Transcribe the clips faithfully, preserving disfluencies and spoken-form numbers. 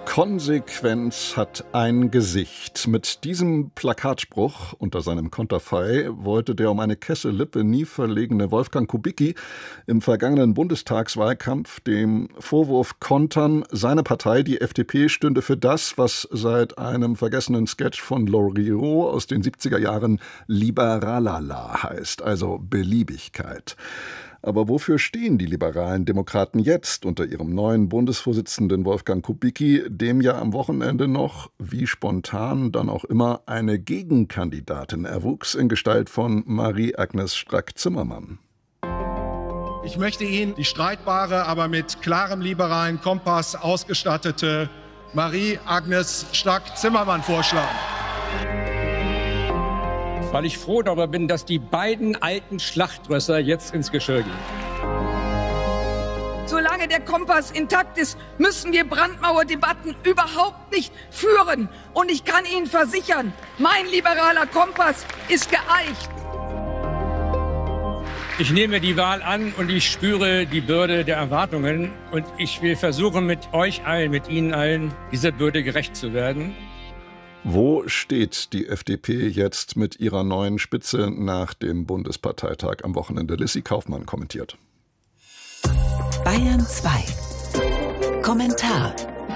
Konsequenz hat ein Gesicht. Mit diesem Plakatspruch unter seinem Konterfei wollte der um eine Kessellippe nie verlegene Wolfgang Kubicki im vergangenen Bundestagswahlkampf dem Vorwurf kontern, seine Partei, die F D P, stünde für das, was seit einem vergessenen Sketch von Loriot aus den siebziger Jahren Liberalala heißt, also Beliebigkeit. Aber wofür stehen die liberalen Demokraten jetzt unter ihrem neuen Bundesvorsitzenden Wolfgang Kubicki, dem ja am Wochenende noch, wie spontan dann auch immer, eine Gegenkandidatin erwuchs in Gestalt von Marie-Agnes Strack-Zimmermann? Ich möchte Ihnen die streitbare, aber mit klarem liberalen Kompass ausgestattete Marie-Agnes Strack-Zimmermann vorschlagen. Weil ich froh darüber bin, dass die beiden alten Schlachtrösser jetzt ins Geschirr gehen. Solange der Kompass intakt ist, müssen wir Brandmauerdebatten überhaupt nicht führen. Und ich kann Ihnen versichern, mein liberaler Kompass ist geeicht. Ich nehme die Wahl an und ich spüre die Bürde der Erwartungen. Und ich will versuchen, mit euch allen, mit Ihnen allen, dieser Bürde gerecht zu werden. Wo steht die F D P jetzt mit ihrer neuen Spitze nach dem Bundesparteitag am Wochenende? Lissy Kaufmann kommentiert. Bayern zwei. Kommentar.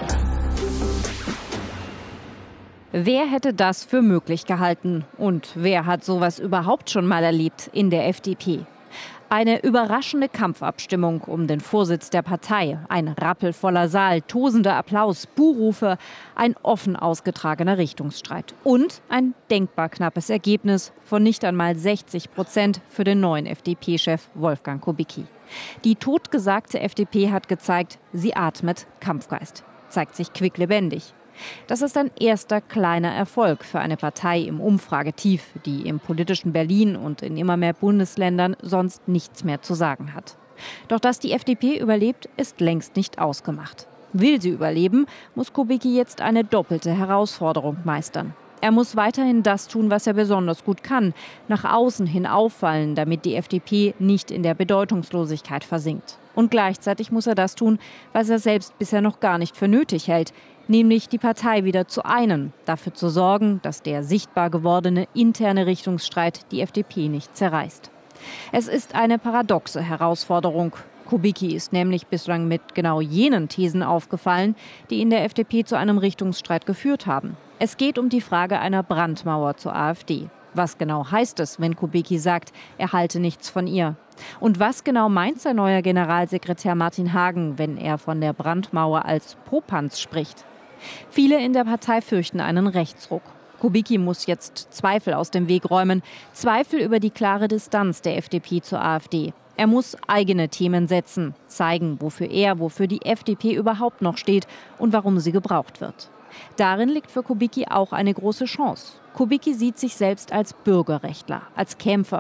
Wer hätte das für möglich gehalten? Und wer hat sowas überhaupt schon mal erlebt in der F D P? Eine überraschende Kampfabstimmung um den Vorsitz der Partei, ein rappelvoller Saal, tosender Applaus, Buhrufe, ein offen ausgetragener Richtungsstreit und ein denkbar knappes Ergebnis von nicht einmal sechzig Prozent für den neuen F D P-Chef Wolfgang Kubicki. Die totgesagte F D P hat gezeigt, sie atmet Kampfgeist, zeigt sich quicklebendig. Das ist ein erster kleiner Erfolg für eine Partei im Umfragetief, die im politischen Berlin und in immer mehr Bundesländern sonst nichts mehr zu sagen hat. Doch dass die F D P überlebt, ist längst nicht ausgemacht. Will sie überleben, muss Kubicki jetzt eine doppelte Herausforderung meistern. Er muss weiterhin das tun, was er besonders gut kann, nach außen hin auffallen, damit die F D P nicht in der Bedeutungslosigkeit versinkt. Und gleichzeitig muss er das tun, was er selbst bisher noch gar nicht für nötig hält, nämlich die Partei wieder zu einen, dafür zu sorgen, dass der sichtbar gewordene interne Richtungsstreit die F D P nicht zerreißt. Es ist eine paradoxe Herausforderung. Kubicki ist nämlich bislang mit genau jenen Thesen aufgefallen, die in der F D P zu einem Richtungsstreit geführt haben. Es geht um die Frage einer Brandmauer zur AfD. Was genau heißt es, wenn Kubicki sagt, er halte nichts von ihr? Und was genau meint sein neuer Generalsekretär Martin Hagen, wenn er von der Brandmauer als Popanz spricht? Viele in der Partei fürchten einen Rechtsruck. Kubicki muss jetzt Zweifel aus dem Weg räumen. Zweifel über die klare Distanz der F D P zur AfD. Er muss eigene Themen setzen, zeigen, wofür er, wofür die F D P überhaupt noch steht und warum sie gebraucht wird. Darin liegt für Kubicki auch eine große Chance. Kubicki sieht sich selbst als Bürgerrechtler, als Kämpfer